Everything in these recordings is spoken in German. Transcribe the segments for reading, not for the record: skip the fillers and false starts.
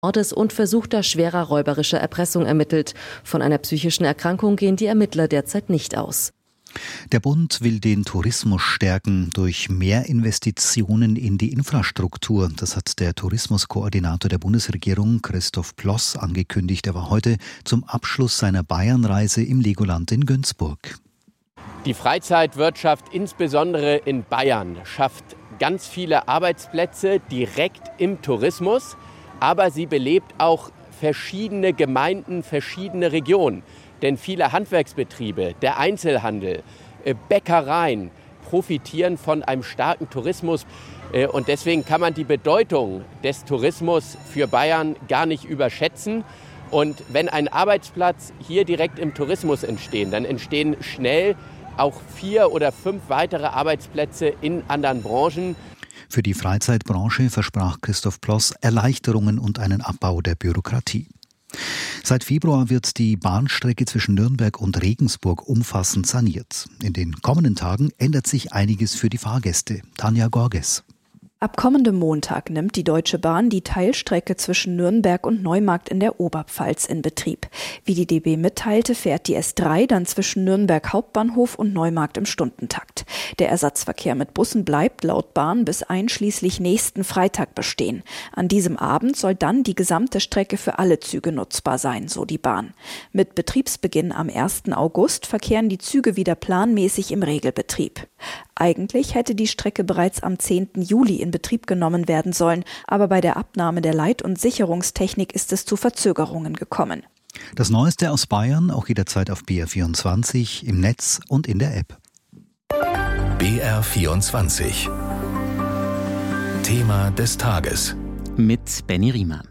Mordes und versuchter schwerer räuberischer Erpressung ermittelt. Von einer psychischen Erkrankung gehen die Ermittler derzeit nicht aus. Der Bund will den Tourismus stärken durch mehr Investitionen in die Infrastruktur. Das hat der Tourismuskoordinator der Bundesregierung, Christoph Ploss, angekündigt. Er war heute zum Abschluss seiner Bayernreise im Legoland in Günzburg. Die Freizeitwirtschaft, insbesondere in Bayern, schafft ganz viele Arbeitsplätze direkt im Tourismus. Aber sie belebt auch verschiedene Gemeinden, verschiedene Regionen. Denn viele Handwerksbetriebe, der Einzelhandel, Bäckereien profitieren von einem starken Tourismus. Und deswegen kann man die Bedeutung des Tourismus für Bayern gar nicht überschätzen. Und wenn ein Arbeitsplatz hier direkt im Tourismus entsteht, dann entstehen schnell auch 4 oder 5 weitere Arbeitsplätze in anderen Branchen. Für die Freizeitbranche versprach Christoph Ploss Erleichterungen und einen Abbau der Bürokratie. Seit Februar wird die Bahnstrecke zwischen Nürnberg und Regensburg umfassend saniert. In den kommenden Tagen ändert sich einiges für die Fahrgäste. Tanja Gorges. Ab kommendem Montag nimmt die Deutsche Bahn die Teilstrecke zwischen Nürnberg und Neumarkt in der Oberpfalz in Betrieb. Wie die DB mitteilte, fährt die S3 dann zwischen Nürnberg Hauptbahnhof und Neumarkt im Stundentakt. Der Ersatzverkehr mit Bussen bleibt laut Bahn bis einschließlich nächsten Freitag bestehen. An diesem Abend soll dann die gesamte Strecke für alle Züge nutzbar sein, so die Bahn. Mit Betriebsbeginn am 1. August verkehren die Züge wieder planmäßig im Regelbetrieb. Eigentlich hätte die Strecke bereits am 10. Juli in Betrieb genommen werden sollen, aber bei der Abnahme der Leit- und Sicherungstechnik ist es zu Verzögerungen gekommen. Das Neueste aus Bayern auch jederzeit auf BR24, im Netz und in der App. BR24 Thema des Tages mit Benny Riemer.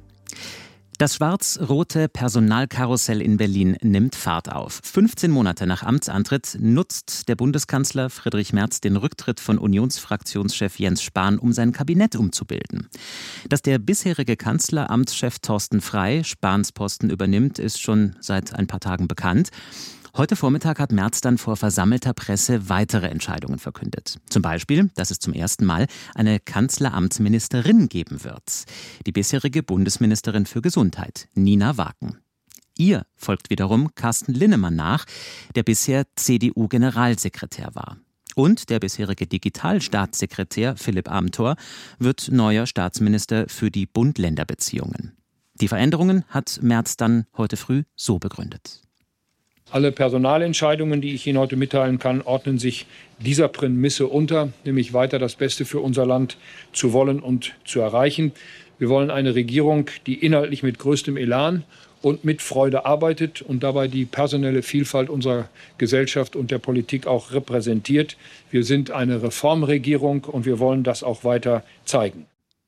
Das schwarz-rote Personalkarussell in Berlin nimmt Fahrt auf. 15 Monate nach Amtsantritt nutzt der Bundeskanzler Friedrich Merz den Rücktritt von Unionsfraktionschef Jens Spahn, um sein Kabinett umzubilden. Dass der bisherige Kanzleramtschef Thorsten Frey Spahns Posten übernimmt, ist schon seit ein paar Tagen bekannt. Heute Vormittag hat Merz dann vor versammelter Presse weitere Entscheidungen verkündet. Zum Beispiel, dass es zum ersten Mal eine Kanzleramtsministerin geben wird. Die bisherige Bundesministerin für Gesundheit, Nina Waken. Ihr folgt wiederum Carsten Linnemann nach, der bisher CDU-Generalsekretär war. Und der bisherige Digitalstaatssekretär Philipp Amthor wird neuer Staatsminister für die Bund-Länder-Beziehungen. Die Veränderungen hat Merz dann heute früh so begründet. Alle Personalentscheidungen, die ich Ihnen heute mitteilen kann, ordnen sich dieser Prämisse unter, nämlich weiter das Beste für unser Land zu wollen und zu erreichen. Wir wollen eine Regierung, die inhaltlich mit größtem Elan und mit Freude arbeitet und dabei die personelle Vielfalt unserer Gesellschaft und der Politik auch repräsentiert. Wir sind eine Reformregierung und wir wollen das auch weiter zeigen.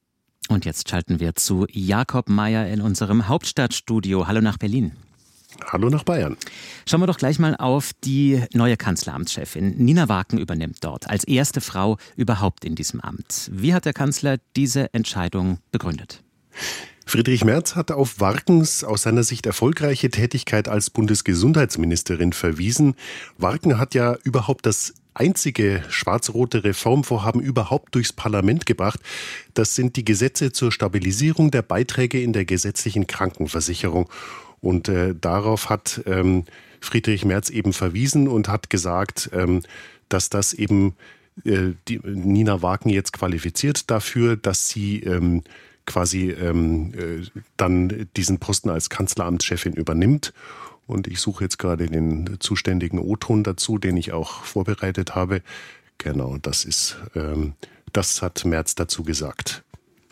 Und jetzt schalten wir zu Jakob Mayer in unserem Hauptstadtstudio. Hallo nach Berlin. Hallo nach Bayern. Schauen wir doch gleich mal auf die neue Kanzleramtschefin. Nina Waken übernimmt dort als erste Frau überhaupt in diesem Amt. Wie hat der Kanzler diese Entscheidung begründet? Friedrich Merz hat auf Warkens aus seiner Sicht erfolgreiche Tätigkeit als Bundesgesundheitsministerin verwiesen. Warken hat ja überhaupt das einzige schwarz-rote Reformvorhaben überhaupt durchs Parlament gebracht. Das sind die Gesetze zur Stabilisierung der Beiträge in der gesetzlichen Krankenversicherung. Und darauf hat Friedrich Merz eben verwiesen und hat gesagt, dass das eben die Nina Waken jetzt qualifiziert dafür, dass sie dann diesen Posten als Kanzleramtschefin übernimmt. Und ich suche jetzt gerade den zuständigen O-Ton dazu, den ich auch vorbereitet habe. Genau, das hat Merz dazu gesagt.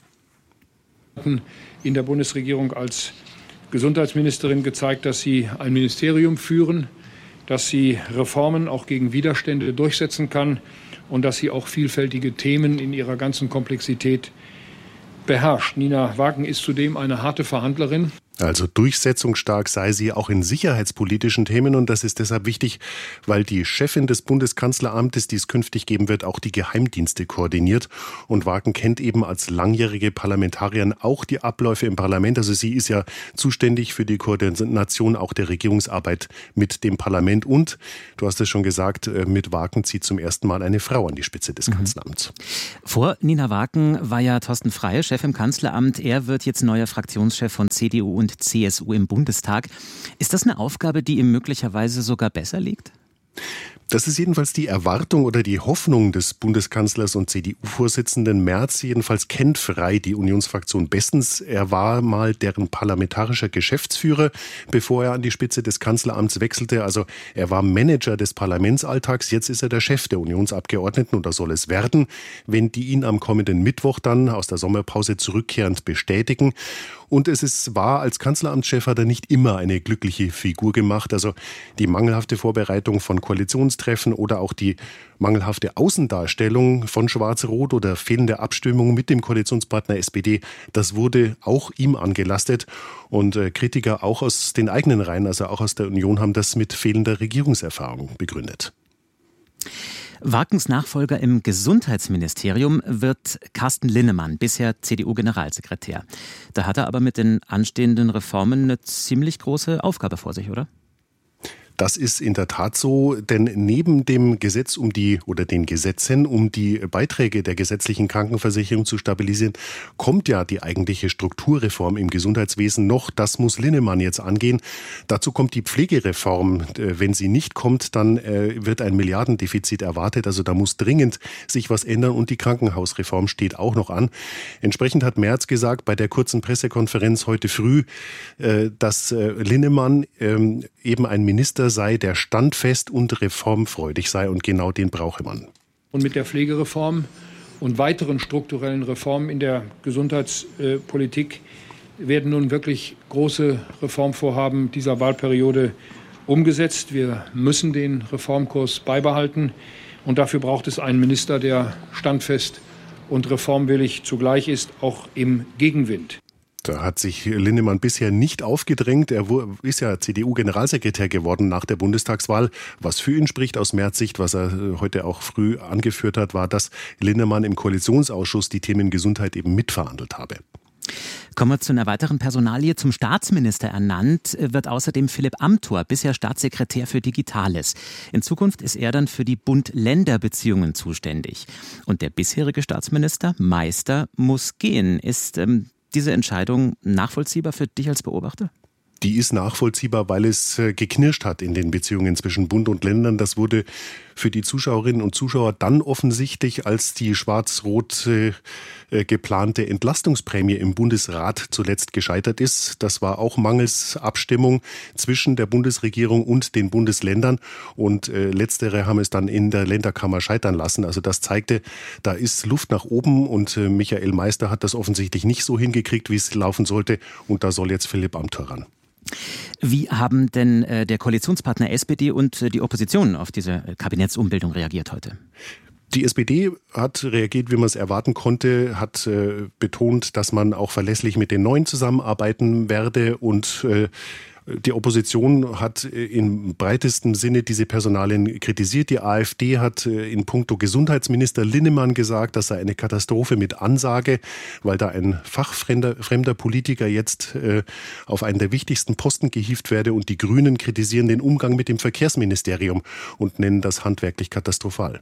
In der Bundesregierung als Gesundheitsministerin gezeigt, dass sie ein Ministerium führen, dass sie Reformen auch gegen Widerstände durchsetzen kann und dass sie auch vielfältige Themen in ihrer ganzen Komplexität beherrscht. Nina Waken ist zudem eine harte Verhandlerin. Also durchsetzungsstark sei sie auch in sicherheitspolitischen Themen und das ist deshalb wichtig, weil die Chefin des Bundeskanzleramtes, die es künftig geben wird, auch die Geheimdienste koordiniert. Und Warken kennt eben als langjährige Parlamentarierin auch die Abläufe im Parlament. Also sie ist ja zuständig für die Koordination auch der Regierungsarbeit mit dem Parlament. Und, du hast es schon gesagt, mit Warken zieht zum ersten Mal eine Frau an die Spitze des Kanzleramts. Vor Nina Warken war ja Thorsten Frey Chef im Kanzleramt. Er wird jetzt neuer Fraktionschef von CDU und CSU im Bundestag. Ist das eine Aufgabe, die ihm möglicherweise sogar besser liegt? Das ist jedenfalls die Erwartung oder die Hoffnung des Bundeskanzlers und CDU-Vorsitzenden Merz. Jedenfalls kennt Frey die Unionsfraktion bestens. Er war mal deren parlamentarischer Geschäftsführer, bevor er an die Spitze des Kanzleramts wechselte. Also er war Manager des Parlamentsalltags. Jetzt ist er der Chef der Unionsabgeordneten und das soll es werden, wenn die ihn am kommenden Mittwoch dann aus der Sommerpause zurückkehrend bestätigen. Und war als Kanzleramtschef hat er nicht immer eine glückliche Figur gemacht. Also die mangelhafte Vorbereitung von Koalitionstreffen oder auch die mangelhafte Außendarstellung von Schwarz-Rot oder fehlende Abstimmung mit dem Koalitionspartner SPD, das wurde auch ihm angelastet. Und Kritiker auch aus den eigenen Reihen, also auch aus der Union, haben das mit fehlender Regierungserfahrung begründet. Warkens Nachfolger im Gesundheitsministerium wird Carsten Linnemann, bisher CDU-Generalsekretär. Da hat er aber mit den anstehenden Reformen eine ziemlich große Aufgabe vor sich, oder? Das ist in der Tat so, denn neben dem Gesetz den Gesetzen, um die Beiträge der gesetzlichen Krankenversicherung zu stabilisieren, kommt ja die eigentliche Strukturreform im Gesundheitswesen noch. Das muss Linnemann jetzt angehen. Dazu kommt die Pflegereform. Wenn sie nicht kommt, dann wird ein Milliardendefizit erwartet. Also da muss dringend sich was ändern und die Krankenhausreform steht auch noch an. Entsprechend hat Merz gesagt bei der kurzen Pressekonferenz heute früh, dass Linnemann eben ein Minister sei, der standfest und reformfreudig sei und genau den brauche man. Und mit der Pflegereform und weiteren strukturellen Reformen in der Gesundheitspolitik werden nun wirklich große Reformvorhaben dieser Wahlperiode umgesetzt. Wir müssen den Reformkurs beibehalten und dafür braucht es einen Minister, der standfest und reformwillig zugleich ist, auch im Gegenwind. Da hat sich Linnemann bisher nicht aufgedrängt. Er ist ja CDU-Generalsekretär geworden nach der Bundestagswahl. Was für ihn spricht aus Merz Sicht, was er heute auch früh angeführt hat, war, dass Linnemann im Koalitionsausschuss die Themen Gesundheit eben mitverhandelt habe. Kommen wir zu einer weiteren Personalie. Zum Staatsminister ernannt wird außerdem Philipp Amthor, bisher Staatssekretär für Digitales. In Zukunft ist er dann für die Bund-Länder-Beziehungen zuständig. Und der bisherige Staatsminister, Meister, muss gehen. Ist diese Entscheidung nachvollziehbar für dich als Beobachter? Die ist nachvollziehbar, weil es geknirscht hat in den Beziehungen zwischen Bund und Ländern. Das wurde für die Zuschauerinnen und Zuschauer dann offensichtlich, als die schwarz-rot geplante Entlastungsprämie im Bundesrat zuletzt gescheitert ist. Das war auch mangels Abstimmung zwischen der Bundesregierung und den Bundesländern. Und letztere haben es dann in der Länderkammer scheitern lassen. Also das zeigte, da ist Luft nach oben und Michael Meister hat das offensichtlich nicht so hingekriegt, wie es laufen sollte. Und da soll jetzt Philipp Amthor ran. Wie haben denn der Koalitionspartner SPD und die Opposition auf diese Kabinettsumbildung reagiert heute? Die SPD hat reagiert, wie man es erwarten konnte, hat betont, dass man auch verlässlich mit den Neuen zusammenarbeiten werde und die Opposition hat im breitesten Sinne diese Personalien kritisiert. Die AfD hat in puncto Gesundheitsminister Linnemann gesagt, das sei eine Katastrophe mit Ansage, weil da ein fachfremder Politiker jetzt auf einen der wichtigsten Posten gehievt werde. Und die Grünen kritisieren den Umgang mit dem Verkehrsministerium und nennen das handwerklich katastrophal.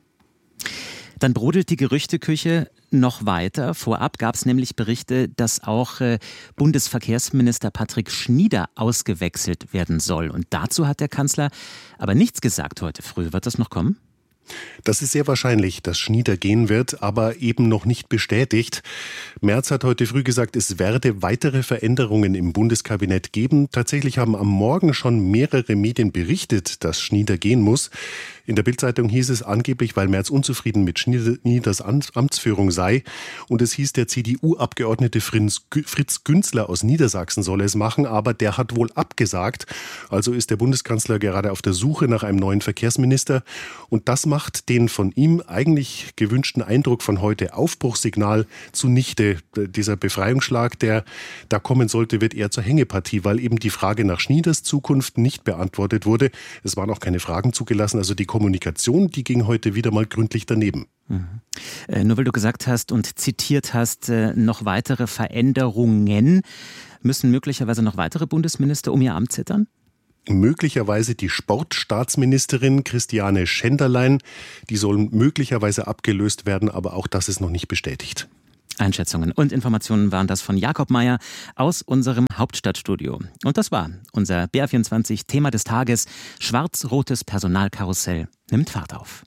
Dann brodelt die Gerüchteküche noch weiter. Vorab gab es nämlich Berichte, dass auch Bundesverkehrsminister Patrick Schnieder ausgewechselt werden soll. Und dazu hat der Kanzler aber nichts gesagt heute früh. Wird das noch kommen? Das ist sehr wahrscheinlich, dass Schnieder gehen wird, aber eben noch nicht bestätigt. Merz hat heute früh gesagt, es werde weitere Veränderungen im Bundeskabinett geben. Tatsächlich haben am Morgen schon mehrere Medien berichtet, dass Schnieder gehen muss. In der Bild-Zeitung hieß es angeblich, weil Merz unzufrieden mit Schnieders Amtsführung sei. Und es hieß, der CDU-Abgeordnete Fritz Günzler aus Niedersachsen solle es machen, aber der hat wohl abgesagt. Also ist der Bundeskanzler gerade auf der Suche nach einem neuen Verkehrsminister. Und das macht den von ihm eigentlich gewünschten Eindruck von heute Aufbruchssignal zunichte. Dieser Befreiungsschlag, der da kommen sollte, wird eher zur Hängepartie, weil eben die Frage nach Schnieders Zukunft nicht beantwortet wurde. Es waren auch keine Fragen zugelassen. Also die Kommunikation, die ging heute wieder mal gründlich daneben. Nur weil du gesagt hast und zitiert hast, noch weitere Veränderungen. Müssen möglicherweise noch weitere Bundesminister um ihr Amt zittern? Möglicherweise die Sportstaatsministerin Christiane Schenderlein. Die soll möglicherweise abgelöst werden, aber auch das ist noch nicht bestätigt. Einschätzungen und Informationen waren das von Jakob Mayer aus unserem Hauptstadtstudio. Und das war unser BR24 Thema des Tages. Schwarz-rotes Personalkarussell nimmt Fahrt auf.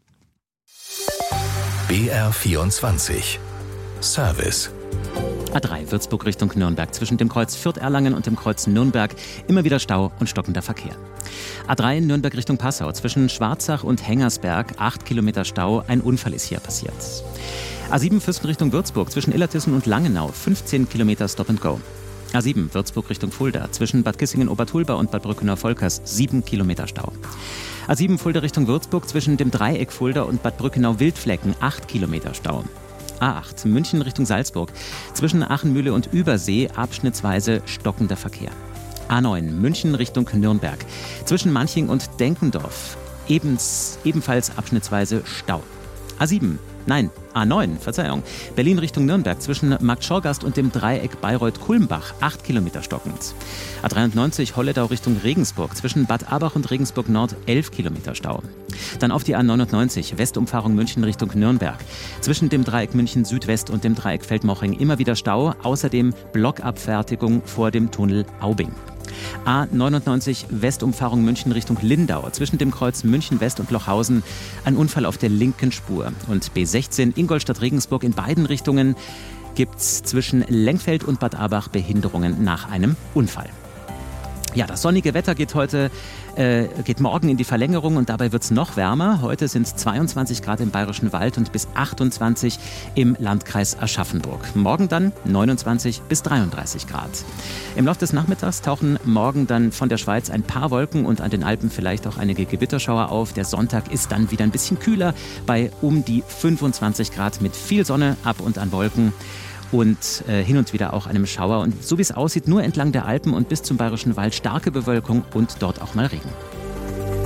BR24 Service. A3 Würzburg Richtung Nürnberg. Zwischen dem Kreuz Fürth-Erlangen und dem Kreuz Nürnberg immer wieder Stau und stockender Verkehr. A3 Nürnberg Richtung Passau. Zwischen Schwarzach und Hengersberg 8 Kilometer Stau. Ein Unfall ist hier passiert. A7 Fürsten Richtung Würzburg. Zwischen Illertissen und Langenau 15 Kilometer Stop and Go. A7 Würzburg Richtung Fulda. Zwischen Bad Kissingen-Obertulba und Bad Brückenau-Volkers 7 Kilometer Stau. A7 Fulda Richtung Würzburg. Zwischen dem Dreieck Fulda und Bad Brückenau-Wildflecken 8 Kilometer Stau. A8 München Richtung Salzburg. Zwischen Achenmühle und Übersee abschnittsweise stockender Verkehr. A9 München Richtung Nürnberg. Zwischen Manching und Denkendorf ebenfalls abschnittsweise Stau. A9, Berlin Richtung Nürnberg. Zwischen Markt Schorgast und dem Dreieck Bayreuth-Kulmbach 8 Kilometer stockend. A93 Holledau Richtung Regensburg. Zwischen Bad Abach und Regensburg Nord 11 Kilometer Stau. Dann auf die A99 Westumfahrung München Richtung Nürnberg. Zwischen dem Dreieck München Südwest und dem Dreieck Feldmoching immer wieder Stau. Außerdem Blockabfertigung vor dem Tunnel Aubing. A99 Westumfahrung München Richtung Lindau. Zwischen dem Kreuz München West und Lochhausen ein Unfall auf der linken Spur. Und B16 Ingolstadt-Regensburg in beiden Richtungen gibt's zwischen Lengfeld und Bad Abach Behinderungen nach einem Unfall. Ja, das sonnige Wetter geht morgen in die Verlängerung und dabei wird es noch wärmer. Heute sind es 22 Grad im Bayerischen Wald und bis 28 im Landkreis Aschaffenburg. Morgen dann 29 bis 33 Grad. Im Laufe des Nachmittags tauchen morgen dann von der Schweiz ein paar Wolken und an den Alpen vielleicht auch einige Gewitterschauer auf. Der Sonntag ist dann wieder ein bisschen kühler bei um die 25 Grad mit viel Sonne, ab und an Wolken. Und hin und wieder auch einem Schauer. Und so wie es aussieht, nur entlang der Alpen und bis zum Bayerischen Wald starke Bewölkung und dort auch mal Regen.